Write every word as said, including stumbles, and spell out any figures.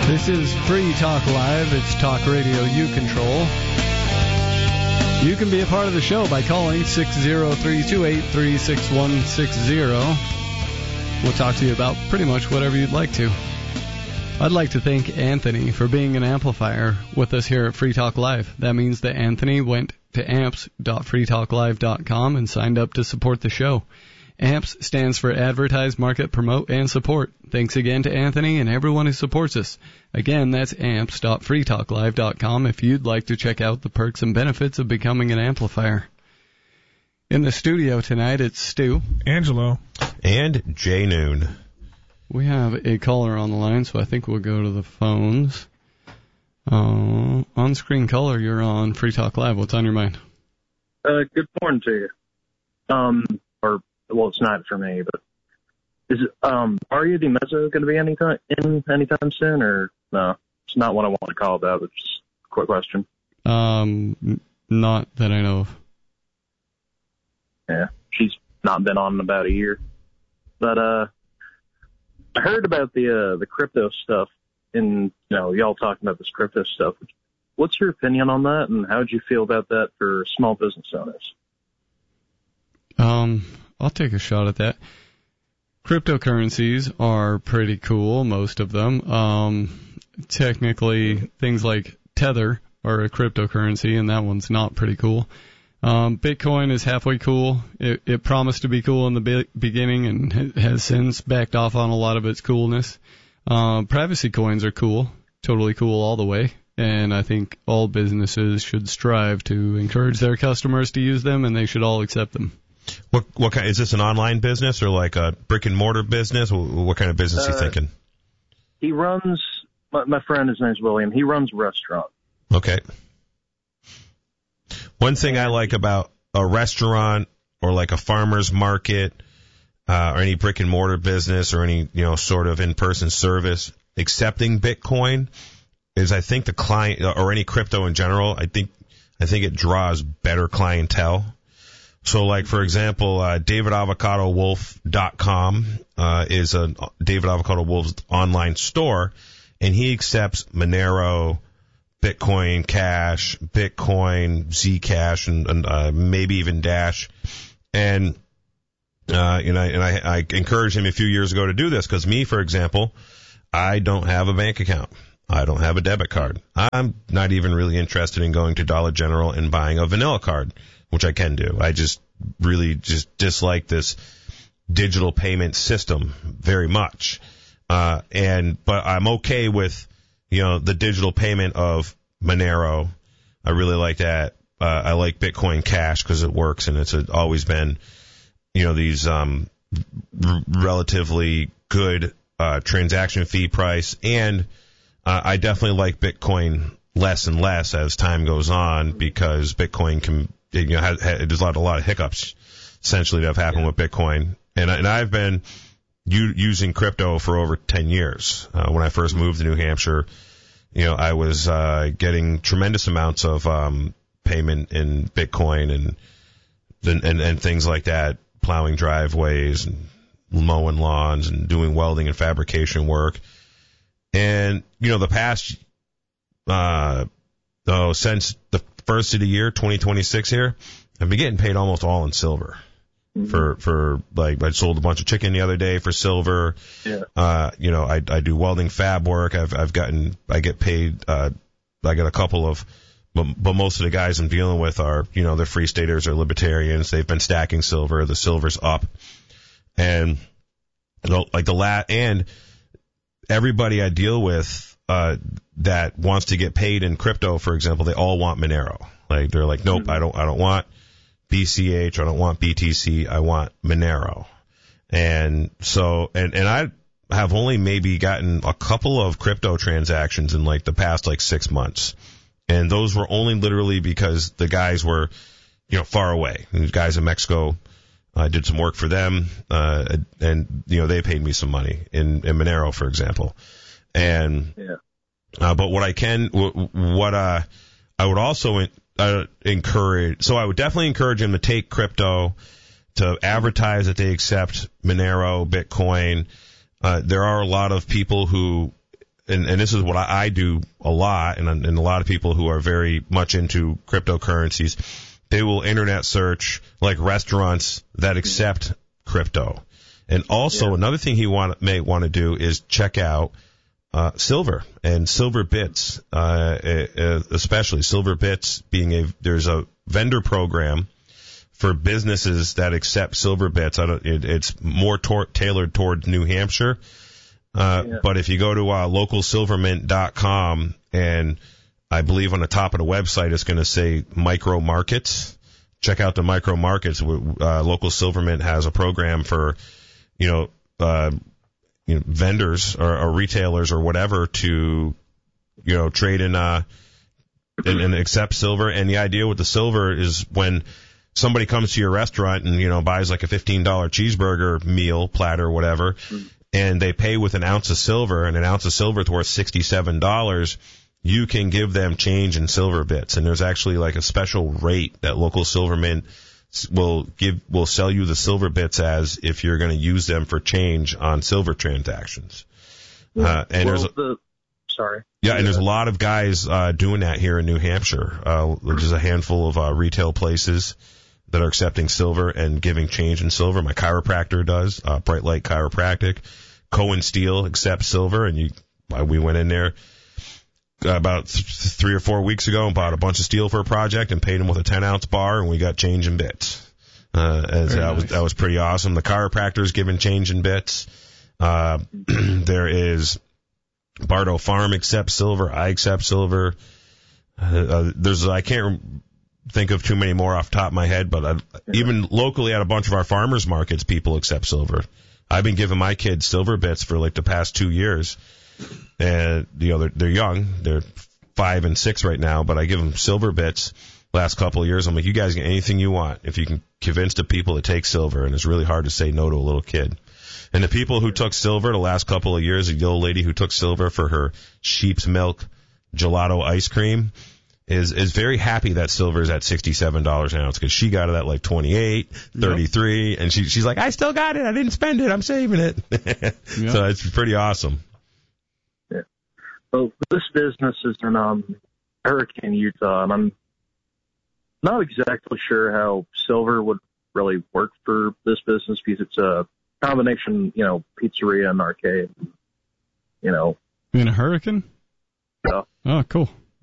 This is Free Talk Live. It's talk radio you control. You can be a part of the show by calling six oh three, two eight three, six one six oh. We'll talk to you about pretty much whatever you'd like to. I'd like to thank Anthony for being an amplifier with us here at Free Talk Live. That means that Anthony went to amps dot free talk live dot com and signed up to support the show. AMPS stands for Advertise, Market, Promote, and Support. Thanks again to Anthony and everyone who supports us. Again, that's amps dot free talk live dot com if you'd like to check out the perks and benefits of becoming an amplifier. In the studio tonight, it's Stu. Angelo. And Jay Noon. We have a caller on the line, so I think we'll go to the phones. Uh, on-screen caller, you're on Free Talk Live. What's on your mind? Uh, good morning to you. Um, or, well, it's not for me, but is it, um, Aria Di Mezzo going to be anytime, in anytime soon, or no? It's not what I want to call about, but just a quick question. Um, n- not that I know of. Yeah, she's not been on in about a year. But, uh, I heard about the, uh, the crypto stuff, and, you know, y'all talking about this crypto stuff. What's your opinion on that, and how would you feel about that for small business owners? Um, I'll take a shot at that. Cryptocurrencies are pretty cool, most of them. Um, technically, things like Tether are a cryptocurrency, and that one's not pretty cool. Um, Bitcoin is halfway cool. It, it promised to be cool in the be- beginning and has since backed off on a lot of its coolness. Uh, privacy coins are cool, totally cool all the way. And I think all businesses should strive to encourage their customers to use them, and they should all accept them. What what kind? Is this an online business or like a brick and mortar business? What kind of business uh, are you thinking? He runs. My, my friend, his name's William. He runs a restaurant. Okay. One thing I like about a restaurant or like a farmer's market uh, or any brick and mortar business or any you know sort of in person service accepting Bitcoin is I think the client or any crypto in general. I think I think it draws better clientele. So, like, for example, uh, David Avocado Wolf dot com uh, is a David Avocado Wolf's online store, and he accepts Monero, Bitcoin Cash, Bitcoin, Zcash, and, and uh, maybe even Dash. And, uh, and, I, and I, I encouraged him a few years ago to do this because me, for example, I don't have a bank account. I don't have a debit card. I'm not even really interested in going to Dollar General and buying a vanilla card, which I can do. I just really just dislike this digital payment system very much. Uh, and, but I'm okay with, you know, the digital payment of Monero. I really like that. Uh, I like Bitcoin Cash because it works and it's a, always been, you know, these, um, r- relatively good, uh, transaction fee price. And, uh, I definitely like Bitcoin less and less as time goes on because Bitcoin can, you know, has, has, there's a lot, a lot of hiccups essentially that have happened yeah. with Bitcoin. And, and I've been u- using crypto for over ten years. Uh, when I first moved to New Hampshire, you know, I was, uh, getting tremendous amounts of, um, payment in Bitcoin and, and, and, and things like that, plowing driveways and mowing lawns and doing welding and fabrication work. And, you know, the past, uh, oh, since the first of the year, twenty twenty-six here, I've been getting paid almost all in silver. Mm-hmm. For, for, like, I sold a bunch of chicken the other day for silver. Yeah. Uh, you know, I, I do welding fab work. I've, I've gotten, I get paid, uh, I got a couple of, but, but most of the guys I'm dealing with are, you know, they're free staters or libertarians. They've been stacking silver. The silver's up. And, you know, like the lat, and everybody I deal with, uh, that wants to get paid in crypto, for example, they all want Monero. Like, they're like, nope, mm-hmm. I don't, I don't want B C H, I don't want B T C, I want Monero. And so, and, and I have only maybe gotten a couple of crypto transactions in like the past like six months. And those were only literally because the guys were, you know, far away. And the guys in Mexico, I uh, did some work for them, uh, and, you know, they paid me some money in, in Monero, for example. And, yeah. uh, but what I can, what, uh, I would also, uh, encourage, so I would definitely encourage them to take crypto, to advertise that they accept Monero, Bitcoin. Uh, there are a lot of people who and, and this is what I, I do a lot, and, and a lot of people who are very much into cryptocurrencies, they will internet search like restaurants that accept crypto. And also yeah. another thing he want, may want to do is check out uh, silver and silver bits, uh, especially silver bits being a, there's a vendor program for businesses that accept silver bits. I don't, it, it's more tor- tailored toward New Hampshire. Uh, yeah. But if you go to uh, local silver mint dot com, and I believe on the top of the website it's going to say micro markets. Check out the micro markets. Uh, Local Silver Mint has a program for, you know, uh, you know, vendors or, or retailers or whatever to, you know, trade in, uh, and, and accept silver. And the idea with the silver is when somebody comes to your restaurant and, you know, buys like a fifteen dollars cheeseburger meal, platter, whatever, mm-hmm. and they pay with an ounce of silver, and an ounce of silver is worth sixty-seven dollars, you can give them change in silver bits. And there's actually like a special rate that Local Silver Mint will give, will sell you the silver bits as if you're going to use them for change on silver transactions. Yeah. Uh, and well, there's a, the, sorry. Yeah, and there's a lot of guys uh, doing that here in New Hampshire. Uh, there's a handful of uh, retail places that are accepting silver and giving change in silver. My chiropractor does, uh, Bright Light Chiropractic. Cohen Steel accepts silver, and you, uh, we went in there about th- three or four weeks ago and bought a bunch of steel for a project and paid them with a ten ounce bar, and we got change in bits. Uh, and that nice. was, that was pretty awesome. The chiropractor's giving change in bits. Uh, there is Bardo Farm accepts silver. I accept silver. Uh, uh, there's, I can't think of too many more off the top of my head, but uh, even locally at a bunch of our farmers markets, people accept silver. I've been giving my kids silver bits for like the past two years. And, you know, they're, they're young. They're five and six right now, but I give them silver bits last couple of years. I'm like, you guys get anything you want if you can convince the people to take silver. And it's really hard to say no to a little kid. And the people who took silver the last couple of years, the old lady who took silver for her sheep's milk gelato ice cream is, is very happy that silver is at sixty-seven dollars an ounce, because she got it at like twenty-eight, thirty-three, yep. and she, she's like, I still got it. I didn't spend it. I'm saving it. Yep. So it's pretty awesome. Well, this business is in um, Hurricane, Utah, and I'm not exactly sure how silver would really work for this business, because it's a combination, you know, pizzeria and arcade. You know. In a Hurricane? Yeah. Oh, cool.